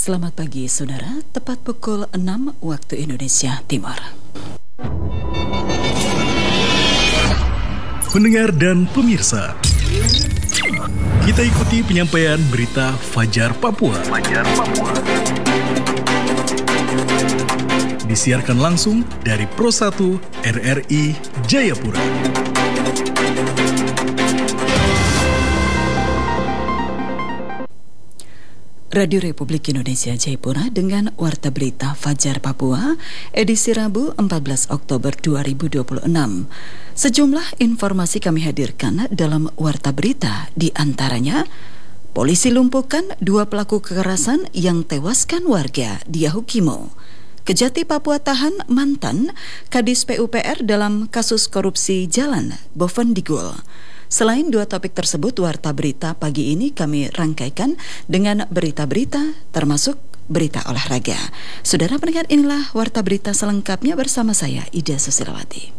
Selamat pagi saudara, tepat pukul 6 waktu Indonesia Timur. Pendengar dan pemirsa, kita ikuti penyampaian berita Fajar Papua. Disiarkan langsung dari Pro 1 RRI Jayapura. Radio Republik Indonesia Jayapura dengan Warta Berita Fajar Papua, edisi Rabu 14 Oktober 2026. Sejumlah informasi kami hadirkan dalam Warta Berita, di antaranya polisi lumpuhkan 2 pelaku kekerasan yang tewaskan warga di Yahukimo. Kejati Papua tahan mantan Kadis PUPR dalam kasus korupsi jalan Bovendigul. Selain 2 topik tersebut, Warta Berita pagi ini kami rangkaikan dengan berita-berita termasuk berita olahraga. Saudara pendengar, inilah Warta Berita selengkapnya bersama saya, Ida Susilawati.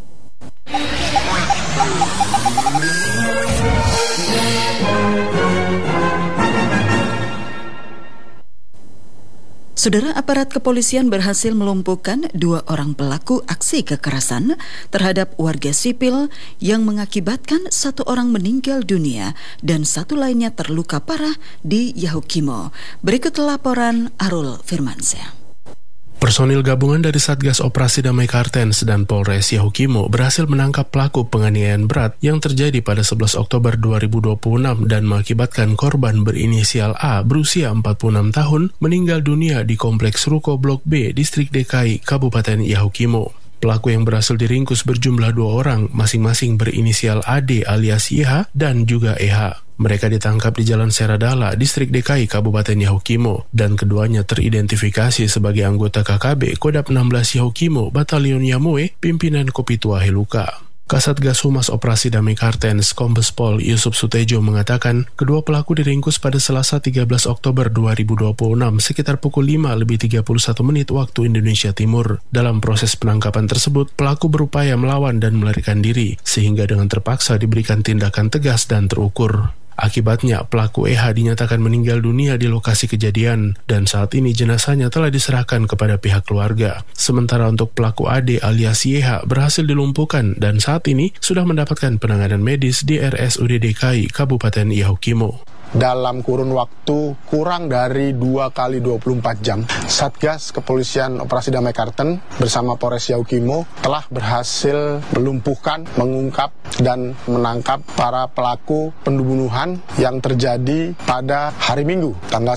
Saudara, aparat kepolisian berhasil melumpuhkan 2 orang pelaku aksi kekerasan terhadap warga sipil yang mengakibatkan 1 orang meninggal dunia dan 1 lainnya terluka parah di Yahukimo. Berikut laporan Arul Firmansyah. Personil gabungan dari Satgas Operasi Damai Kartens dan Polres Yahukimo berhasil menangkap pelaku penganiayaan berat yang terjadi pada 11 Oktober 2026 dan mengakibatkan korban berinisial A berusia 46 tahun meninggal dunia di Kompleks Ruko Blok B, Distrik DKI, Kabupaten Yahukimo. Pelaku yang berhasil diringkus berjumlah 2 orang, masing-masing berinisial AD alias YH dan juga EH. Mereka ditangkap di Jalan Seradala, Distrik DKI, Kabupaten Yahukimo, dan keduanya teridentifikasi sebagai anggota KKB Kodap 16 Yahukimo, Batalion Yamoe, pimpinan Kopitua Heluka. Kasatgas Humas Operasi Damai Kartens, Kombes Pol Yusuf Sutejo mengatakan, kedua pelaku diringkus pada Selasa 13 Oktober 2026 sekitar pukul 5:31 waktu Indonesia Timur. Dalam proses penangkapan tersebut, pelaku berupaya melawan dan melarikan diri, sehingga dengan terpaksa diberikan tindakan tegas dan terukur. Akibatnya, pelaku EH dinyatakan meninggal dunia di lokasi kejadian dan saat ini jenazahnya telah diserahkan kepada pihak keluarga. Sementara untuk pelaku AD alias YH berhasil dilumpuhkan dan saat ini sudah mendapatkan penanganan medis di RSUD DKI Kabupaten Yahukimo. Dalam kurun waktu kurang dari 2 kali 24 jam, Satgas Kepolisian Operasi Damai Kartens bersama Polres Yahukimo telah berhasil melumpuhkan, mengungkap, dan menangkap para pelaku pembunuhan yang terjadi pada hari Minggu, tanggal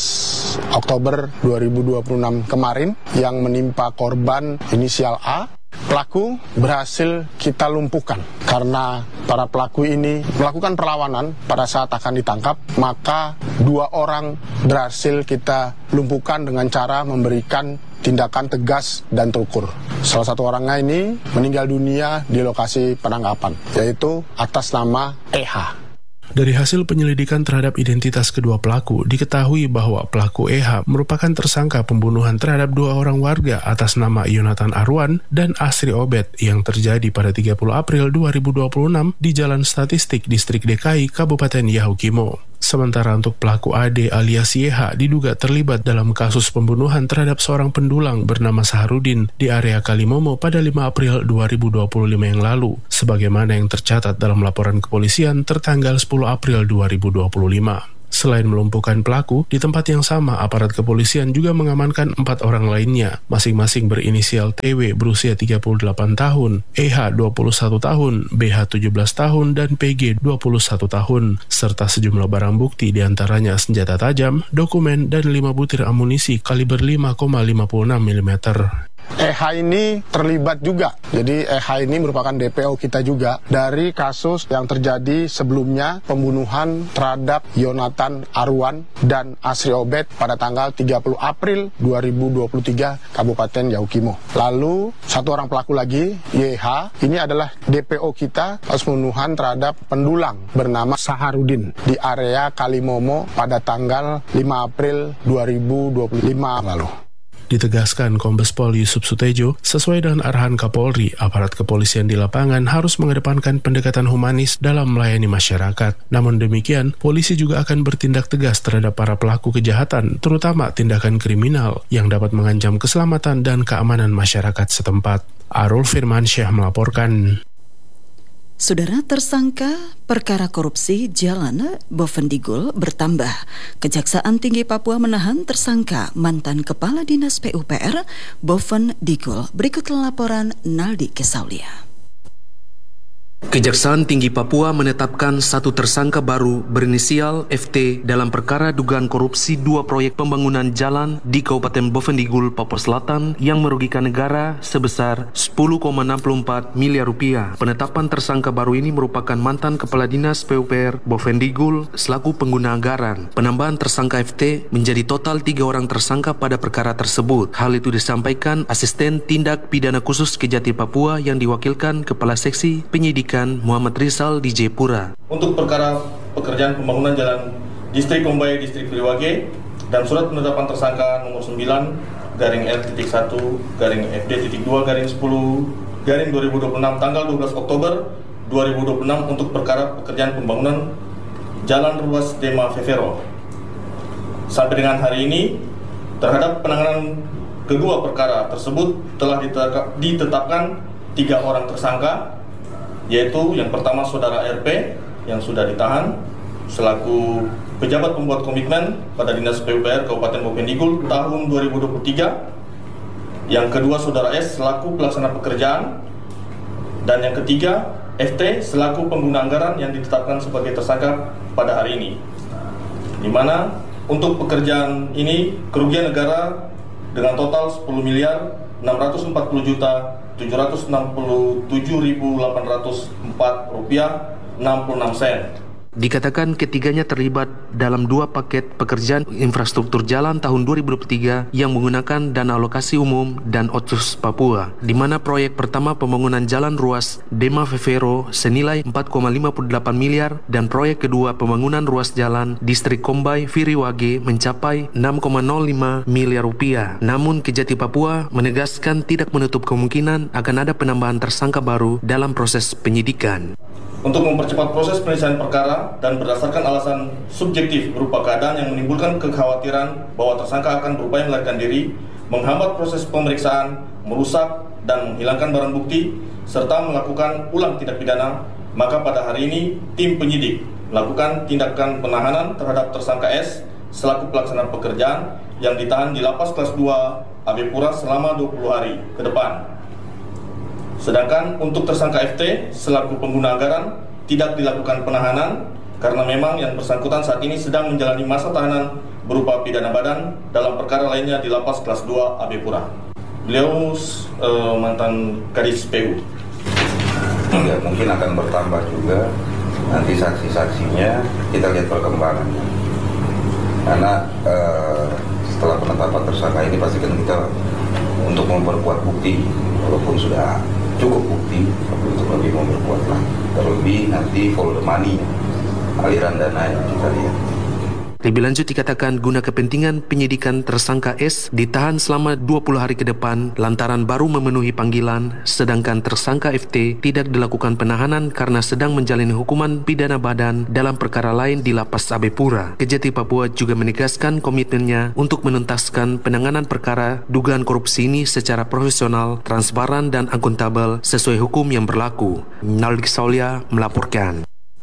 11 Oktober 2026 kemarin, yang menimpa korban inisial A. Pelaku berhasil kita lumpuhkan karena para pelaku ini melakukan perlawanan pada saat akan ditangkap, maka 2 orang berhasil kita lumpuhkan dengan cara memberikan tindakan tegas dan terukur. Salah satu orangnya ini meninggal dunia di lokasi penangkapan, yaitu atas nama EH. Dari hasil penyelidikan terhadap identitas kedua pelaku, diketahui bahwa pelaku EH merupakan tersangka pembunuhan terhadap 2 orang warga atas nama Yonatan Arwan dan Asri Obed yang terjadi pada 30 April 2026 di Jalan Statistik Distrik DKI Kabupaten Yahukimo. Sementara untuk pelaku AD alias YH diduga terlibat dalam kasus pembunuhan terhadap seorang pendulang bernama Saharudin di area Kalimomo pada 5 April 2025 yang lalu, sebagaimana yang tercatat dalam laporan kepolisian tertanggal 10 April 2025. Selain melumpuhkan pelaku, di tempat yang sama aparat kepolisian juga mengamankan 4 orang lainnya, masing-masing berinisial TW berusia 38 tahun, EH 21 tahun, BH 17 tahun, dan PG 21 tahun, serta sejumlah barang bukti diantaranya senjata tajam, dokumen, dan 5 butir amunisi kaliber 5,56 mm. EH ini terlibat juga. Jadi EH ini merupakan DPO kita juga dari kasus yang terjadi sebelumnya, pembunuhan terhadap Yonatan Arwan dan Asri Obed pada tanggal 30 April 2023 Kabupaten Yahukimo. Lalu 1 orang pelaku lagi, YH, ini adalah DPO kita kasus pembunuhan terhadap pendulang bernama Saharudin di area Kalimomo pada tanggal 5 April 2025 lalu. Ditegaskan Kombes Pol Yusuf Sutejo, sesuai dengan arahan Kapolri, aparat kepolisian di lapangan harus mengedepankan pendekatan humanis dalam melayani masyarakat. Namun demikian, polisi juga akan bertindak tegas terhadap para pelaku kejahatan, terutama tindakan kriminal yang dapat mengancam keselamatan dan keamanan masyarakat setempat. Arul Firmansyah melaporkan. Saudara, tersangka perkara korupsi jalan Bovendigul bertambah. Kejaksaan Tinggi Papua menahan tersangka mantan Kepala Dinas PUPR Bovendigul. Berikut laporan Naldi Kesaulia. Kejaksaan Tinggi Papua menetapkan satu tersangka baru berinisial FT dalam perkara dugaan korupsi 2 proyek pembangunan jalan di Kabupaten Bovendigul, Papua Selatan yang merugikan negara sebesar 10,64 miliar rupiah. Penetapan tersangka baru ini merupakan mantan Kepala Dinas PUPR Bovendigul selaku pengguna anggaran. Penambahan tersangka FT menjadi total 3 orang tersangka pada perkara tersebut. Hal itu disampaikan Asisten Tindak Pidana Khusus Kejati Papua yang diwakilkan Kepala Seksi Penyidikan Muhammad Rizal di Jayapura. Untuk perkara pekerjaan pembangunan jalan Distrik Kombay, Distrik Piliwage dan surat penetapan tersangka nomor 9/L.1-FD.2/10/2026 tanggal 12 Oktober 2026 untuk perkara pekerjaan pembangunan jalan ruas Dema Vevero. Sampai dengan hari ini, terhadap penanganan kedua perkara tersebut telah ditetapkan 3 orang tersangka, yaitu yang pertama Saudara RP yang sudah ditahan selaku pejabat pembuat komitmen pada Dinas PUPR Kabupaten Bovendigul tahun 2023. Yang kedua Saudara S selaku pelaksana pekerjaan, dan yang ketiga FT selaku pengguna anggaran yang ditetapkan sebagai tersangka pada hari ini. Di mana untuk pekerjaan ini kerugian negara dengan total 10.640.767.804 rupiah 66 sen. Dikatakan ketiganya terlibat dalam 2 paket pekerjaan infrastruktur jalan tahun 2023 yang menggunakan dana alokasi umum dan Otsus Papua, di mana proyek pertama pembangunan jalan ruas Dema Vevero senilai 4,58 miliar dan proyek kedua pembangunan ruas jalan Distrik Kombay Piliwage mencapai 6,05 miliar rupiah. Namun Kejati Papua menegaskan tidak menutup kemungkinan akan ada penambahan tersangka baru dalam proses penyidikan. Untuk mempercepat proses penyelesaian perkara dan berdasarkan alasan subjektif berupa keadaan yang menimbulkan kekhawatiran bahwa tersangka akan berupaya melarikan diri, menghambat proses pemeriksaan, merusak dan menghilangkan barang bukti, serta melakukan ulang tindak pidana, maka pada hari ini tim penyidik melakukan tindakan penahanan terhadap tersangka S selaku pelaksana pekerjaan yang ditahan di Lapas Kelas 2 Abepura selama 20 hari ke depan. Sedangkan untuk tersangka FT selaku pengguna anggaran tidak dilakukan penahanan karena memang yang bersangkutan saat ini sedang menjalani masa tahanan berupa pidana badan dalam perkara lainnya di Lapas Kelas 2 Abepura. Beliau mantan Kadis PU. Ya, mungkin akan bertambah juga nanti saksi-saksinya, kita lihat perkembangannya. Karena setelah penetapan tersangka ini pastikan kita untuk memperkuat bukti, walaupun sudah cukup bukti, tapi untuk lebih memperkuat lah. Terlebih nanti follow the money, aliran dana yang kita lihat. Lebih lanjut dikatakan guna kepentingan penyidikan tersangka S ditahan selama 20 hari ke depan lantaran baru memenuhi panggilan, sedangkan tersangka FT tidak dilakukan penahanan karena sedang menjalani hukuman pidana badan dalam perkara lain di Lapas Abepura. Kejati Papua juga menegaskan komitmennya untuk menuntaskan penanganan perkara dugaan korupsi ini secara profesional, transparan dan akuntabel sesuai hukum yang berlaku. Naldi Kesaulia melaporkan.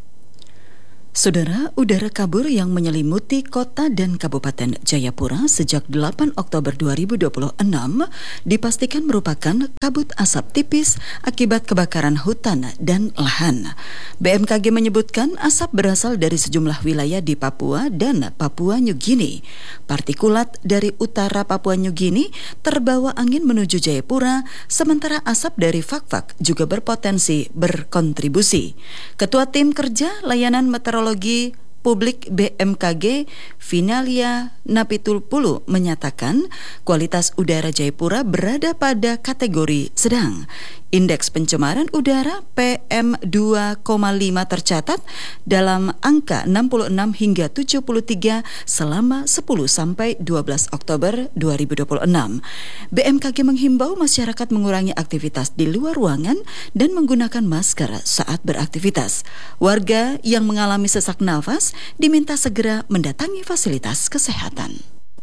Saudara, udara kabur yang menyelimuti kota dan Kabupaten Jayapura sejak 8 Oktober 2026 dipastikan merupakan kabut asap tipis akibat kebakaran hutan dan lahan. BMKG menyebutkan asap berasal dari sejumlah wilayah di Papua dan Papua New Guinea. Partikulat dari utara Papua New Guinea terbawa angin menuju Jayapura, sementara asap dari Fak-Fak juga berpotensi berkontribusi. Ketua Tim Kerja Layanan Meteorologi Publik BMKG, Finalia Napitulpulu menyatakan kualitas udara Jayapura berada pada kategori sedang. Indeks pencemaran udara PM2,5 tercatat dalam angka 66 hingga 73 selama 10 sampai 12 Oktober 2026. BMKG menghimbau masyarakat mengurangi aktivitas di luar ruangan dan menggunakan masker saat beraktivitas. Warga yang mengalami sesak nafas diminta segera mendatangi fasilitas kesehatan.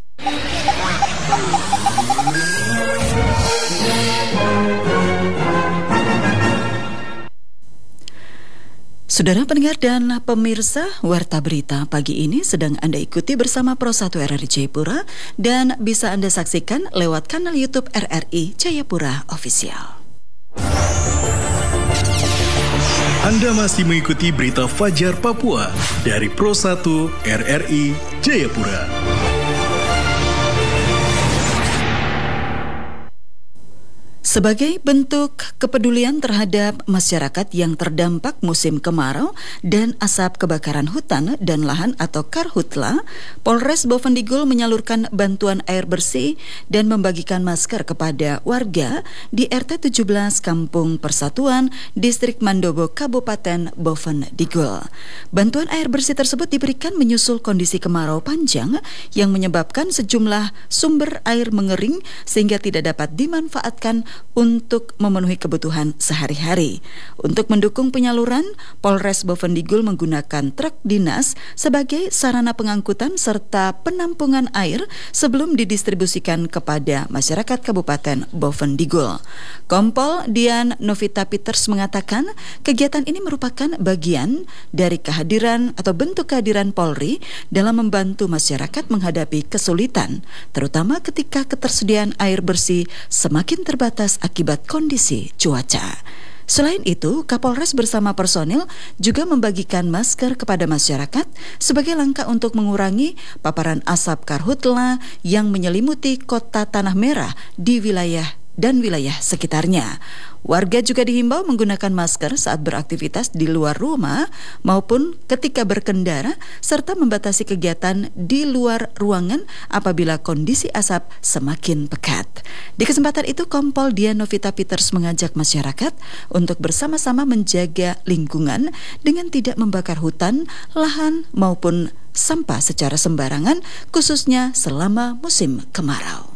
Saudara pendengar dan pemirsa, Warta Berita pagi ini sedang Anda ikuti bersama Pro 1 RRI Jayapura dan bisa Anda saksikan lewat kanal YouTube RRI Jayapura Official. Anda masih mengikuti berita Fajar Papua dari Pro 1 RRI Jayapura. Sebagai bentuk kepedulian terhadap masyarakat yang terdampak musim kemarau dan asap kebakaran hutan dan lahan atau Karhutla, Polres Boven Digul menyalurkan bantuan air bersih dan membagikan masker kepada warga di RT 17 Kampung Persatuan, Distrik Mandobo, Kabupaten Boven Digul. Bantuan air bersih tersebut diberikan menyusul kondisi kemarau panjang yang menyebabkan sejumlah sumber air mengering sehingga tidak dapat dimanfaatkan untuk memenuhi kebutuhan sehari-hari. Untuk mendukung penyaluran, Polres Boven Digul menggunakan truk dinas sebagai sarana pengangkutan serta penampungan air sebelum didistribusikan kepada masyarakat Kabupaten Boven Digul. Kompol Dian Novita Peters mengatakan kegiatan ini merupakan bagian dari kehadiran atau bentuk kehadiran Polri dalam membantu masyarakat menghadapi kesulitan, terutama ketika ketersediaan air bersih semakin terbatas akibat kondisi cuaca. Selain itu, Kapolres bersama personil juga membagikan masker kepada masyarakat sebagai langkah untuk mengurangi paparan asap Karhutla yang menyelimuti kota Tanah Merah di wilayah sekitarnya. Warga juga dihimbau menggunakan masker saat beraktivitas di luar rumah maupun ketika berkendara serta membatasi kegiatan di luar ruangan apabila kondisi asap semakin pekat. Di kesempatan itu, Kompol Dian Novita Peters mengajak masyarakat untuk bersama-sama menjaga lingkungan dengan tidak membakar hutan, lahan maupun sampah secara sembarangan, khususnya selama musim kemarau.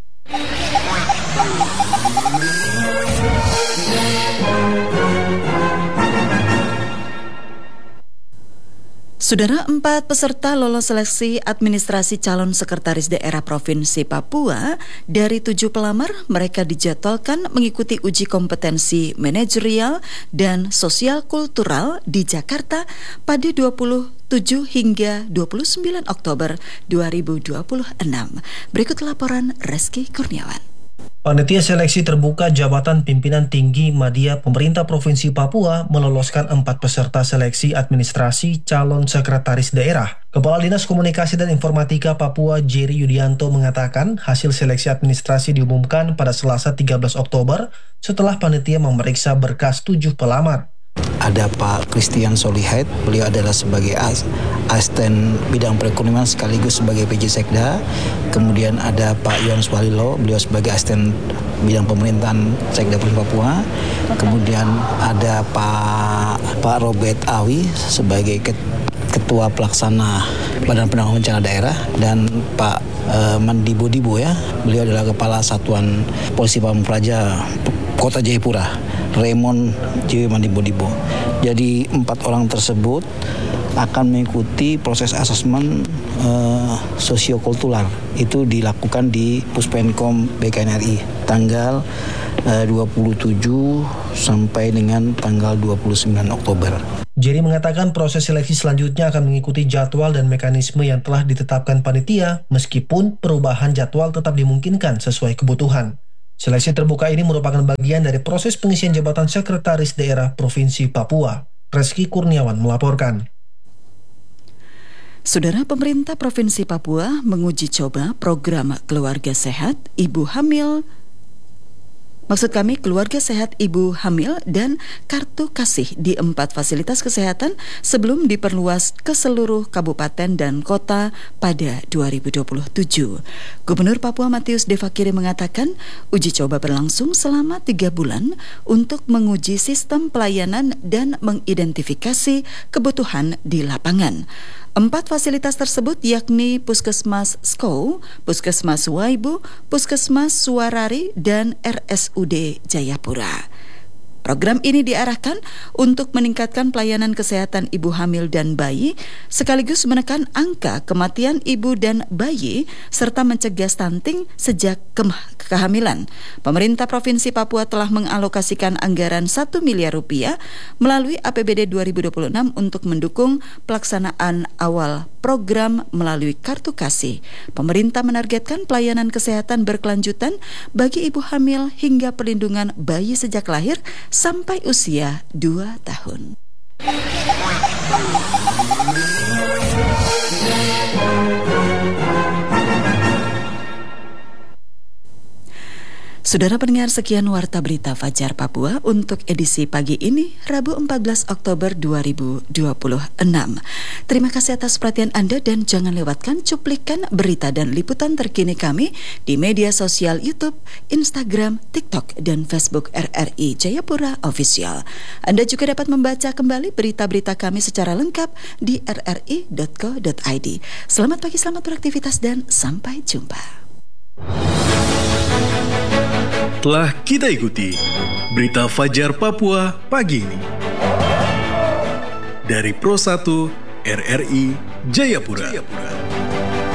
Saudara, 4 peserta lolos seleksi administrasi calon sekretaris daerah Provinsi Papua. Dari 7 pelamar, mereka dijadwalkan mengikuti uji kompetensi manajerial dan sosial kultural di Jakarta pada 27 hingga 29 Oktober 2026. Berikut laporan Reski Kurniawan. Panitia seleksi terbuka jabatan pimpinan tinggi Madya Pemerintah Provinsi Papua meloloskan 4 peserta seleksi administrasi calon sekretaris daerah. Kepala Dinas Komunikasi dan Informatika Papua Jerry Yudianto mengatakan hasil seleksi administrasi diumumkan pada Selasa 13 Oktober setelah panitia memeriksa berkas 7 pelamar. Ada Pak Christian Solihet, beliau adalah sebagai asisten bidang perekonomian sekaligus sebagai PJ Sekda. Kemudian ada Pak Yohanes Walilo, beliau sebagai asisten bidang pemerintahan Sekda Provinsi Papua. Kemudian ada Pak Robert Awi sebagai Ketua Pelaksana Badan Penanggulangan Bencana Daerah, dan Pak Mandibo Dibo ya, beliau adalah Kepala Satuan Polisi Pamung Praja Kota Jayapura, Raymond J. Mandibo Dibo. Jadi 4 orang tersebut akan mengikuti proses asesmen sosiokultural. Itu dilakukan di Puspenkom BKNRI tanggal 27 sampai dengan tanggal 29 Oktober. Jerry mengatakan proses seleksi selanjutnya akan mengikuti jadwal dan mekanisme yang telah ditetapkan panitia, meskipun perubahan jadwal tetap dimungkinkan sesuai kebutuhan. Seleksi terbuka ini merupakan bagian dari proses pengisian jabatan Sekretaris Daerah Provinsi Papua. Reski Kurniawan melaporkan. Saudara, pemerintah Provinsi Papua menguji coba program keluarga sehat ibu hamil Maksud kami keluarga sehat ibu hamil dan kartu kasih di 4 fasilitas kesehatan sebelum diperluas ke seluruh kabupaten dan kota pada 2027. Gubernur Papua Matius De Fakiri mengatakan uji coba berlangsung selama 3 bulan untuk menguji sistem pelayanan dan mengidentifikasi kebutuhan di lapangan. 4 fasilitas tersebut yakni Puskesmas Skou, Puskesmas Waibu, Puskesmas Suwarari, dan RSUD Jayapura. Program ini diarahkan untuk meningkatkan pelayanan kesehatan ibu hamil dan bayi, sekaligus menekan angka kematian ibu dan bayi, serta mencegah stunting sejak kehamilan. Pemerintah Provinsi Papua telah mengalokasikan anggaran 1 miliar rupiah melalui APBD 2026 untuk mendukung pelaksanaan awal program melalui kartu kasih. Pemerintah menargetkan pelayanan kesehatan berkelanjutan bagi ibu hamil hingga perlindungan bayi sejak lahir sampai usia 2 tahun. Saudara pendengar, sekian Warta Berita Fajar Papua untuk edisi pagi ini, Rabu 14 Oktober 2026. Terima kasih atas perhatian Anda dan jangan lewatkan cuplikan berita dan liputan terkini kami di media sosial YouTube, Instagram, TikTok, dan Facebook RRI Jayapura Official. Anda juga dapat membaca kembali berita-berita kami secara lengkap di rri.co.id. Selamat pagi, selamat beraktivitas, dan sampai jumpa. Telah kita ikuti Berita Fajar Papua pagi ini dari Pro 1 RRI Jayapura.